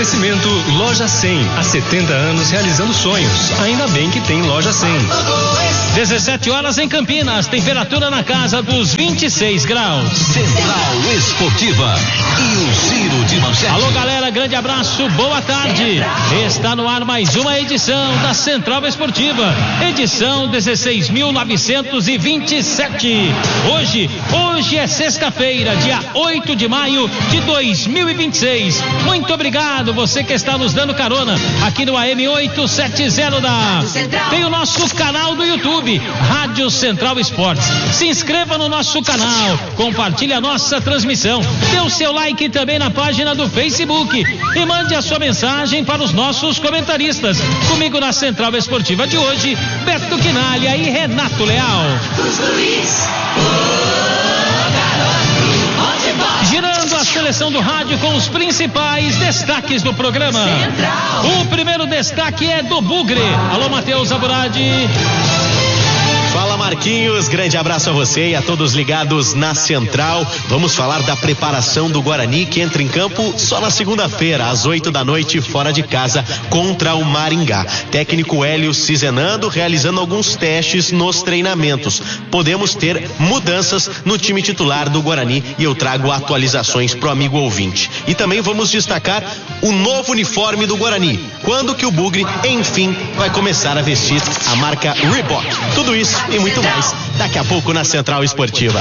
Oferecimento Loja 100, há 70 anos realizando sonhos. Ainda bem que tem Loja 100. 17 horas em Campinas, temperatura na casa dos 26 graus. Central Esportiva e o Giro de Manchete. Alô galera, grande abraço, boa tarde. Está no ar mais uma edição da Central Esportiva, edição 16.927. Hoje é sexta-feira, dia 8 de maio de 2026. Muito obrigado você que está nos dando carona aqui no AM 870 da. Tem o nosso canal do YouTube, Rádio Central Esportes. Se inscreva no nosso canal, compartilhe a nossa transmissão, dê o seu like também na página do Facebook e mande a sua mensagem para os nossos comentaristas. Comigo na Central Esportiva de hoje, Beto Quinalha e Renato Leal. Girando a seleção do rádio com os principais destaques do programa. O primeiro destaque é do Bugre. Alô, Matheus Aburadi. Fala Marquinhos, grande abraço a você e a todos ligados na Central. Vamos falar da preparação do Guarani, que entra em campo só na segunda-feira, às 8 da noite, fora de casa, contra o Maringá. Técnico Hélio Cizenando realizando alguns testes nos treinamentos. Podemos ter mudanças no time titular do Guarani e eu trago atualizações pro amigo ouvinte. E também vamos destacar o novo uniforme do Guarani. Quando que o Bugre, enfim, vai começar a vestir a marca Reebok. Tudo isso e muito mais daqui a pouco na Central Esportiva.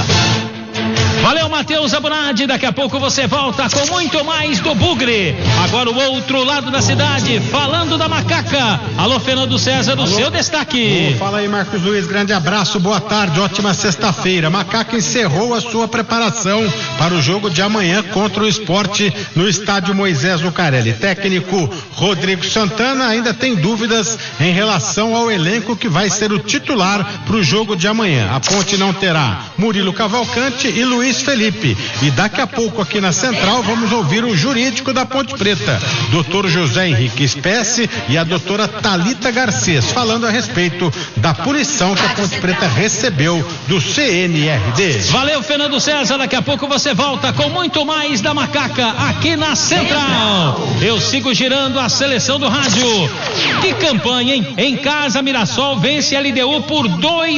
Valeu, Matheus Aburadi. Daqui a pouco você volta com muito mais do Bugre. Agora o outro lado da cidade, falando da Macaca. Alô, Fernando César, o seu destaque. Fala aí, Marcos Luiz, grande abraço, boa tarde, ótima sexta-feira. Macaca encerrou a sua preparação para o jogo de amanhã contra o Sport no estádio Moisés Lucarelli. Técnico Rodrigo Santana ainda tem dúvidas em relação ao elenco que vai ser o titular para o jogo de amanhã. A Ponte não terá Murilo Cavalcante e Luiz Felipe. E daqui a pouco aqui na Central vamos ouvir o jurídico da Ponte Preta, Dr. José Henrique Espécie e a doutora Thalita Garcês, falando a respeito da punição que a Ponte Preta recebeu do CNRD. Valeu, Fernando César. Daqui a pouco você volta com muito mais da Macaca aqui na Central. Eu sigo girando a seleção do rádio. Que campanha, hein? Em casa, Mirassol vence a LDU por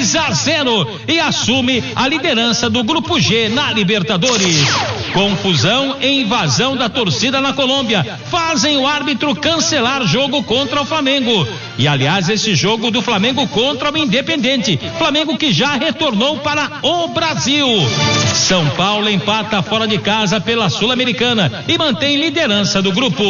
2-0 e assume a liderança do Grupo G na Libertadores. Confusão e invasão da torcida na Colômbia fazem o árbitro cancelar jogo contra o Flamengo. E aliás, esse jogo do Flamengo contra o Independente, Flamengo que já retornou para o Brasil. São Paulo empata fora de casa pela Sul-Americana e mantém liderança do grupo.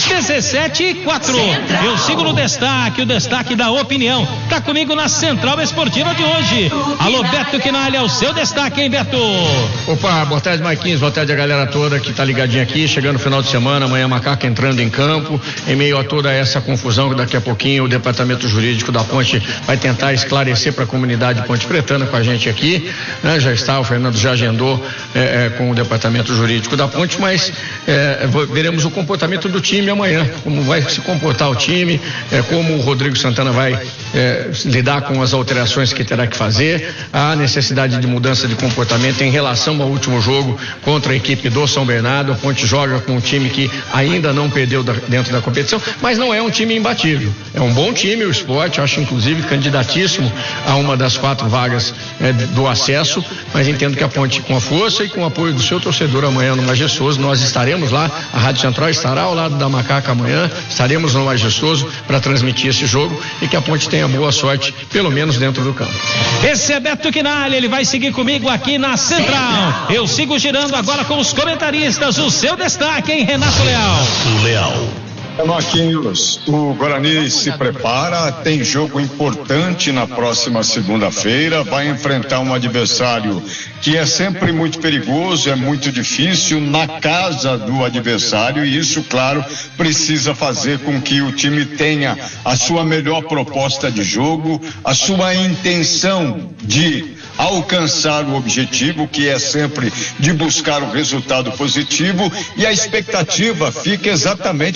17-4. Eu sigo no destaque, o destaque da opinião. Tá comigo na Central Esportiva de hoje. Alô, Beto Quinalha, o seu destaque, hein, Beto? Opa, boa tarde, Marquinhos, boa tarde a galera toda que tá ligadinha aqui, chegando no final de semana, amanhã Macaca entrando em campo, em meio a toda essa confusão que daqui a pouquinho o departamento jurídico da Ponte vai tentar esclarecer para a comunidade ponte pretana com a gente aqui, né? Já está, o Fernando já agendou com o departamento jurídico da Ponte, mas veremos o comportamento do time amanhã, como vai se comportar o time, como o Rodrigo Santana vai lidar com as alterações que terá que fazer, a necessidade de mudança de comportamento em relação ao último jogo contra a equipe do São Bernardo. A Ponte joga com um time que ainda não perdeu dentro da competição, mas não é um time imbatível, é um bom time, o Sport, acho inclusive candidatíssimo a uma das 4 vagas do acesso, mas entendo que a Ponte, com a força e com o apoio do seu torcedor amanhã no Majestoso, nós estaremos lá, a Rádio Central estará ao lado da Macaca amanhã, estaremos no Majestoso para transmitir esse jogo e que a Ponte tenha boa sorte, pelo menos dentro do campo. Esse é Beto Quinalha, ele vai seguir comigo aqui na Central. Eu sigo girando agora com os comentaristas, o seu destaque, hein, Renato Leal. Marquinhos, o Guarani se prepara, tem jogo importante na próxima segunda-feira, vai enfrentar um adversário que é sempre muito perigoso, é muito difícil na casa do adversário e isso, claro, precisa fazer com que o time tenha a sua melhor proposta de jogo, a sua intenção de alcançar o objetivo, que é sempre de buscar o resultado positivo, e a expectativa fica exatamente para saber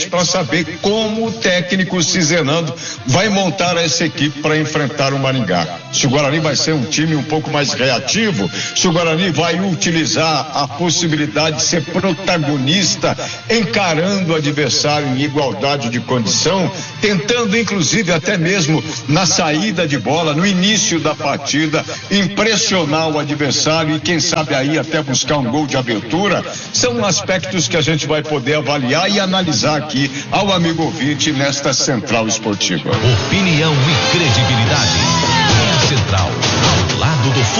saber como o técnico Cizenando vai montar essa equipe para enfrentar o Maringá. Se o Guarani vai ser um time um pouco mais reativo, se o Guarani vai utilizar a possibilidade de ser protagonista, encarando o adversário em igualdade de condição, tentando inclusive até mesmo na saída de bola, no início da partida, impressionar o adversário e quem sabe aí até buscar um gol de abertura, são aspectos que a gente vai poder avaliar e analisar aqui ao amigo ouvinte nesta Central Esportiva. Opinião e credibilidade. Central, ao lado do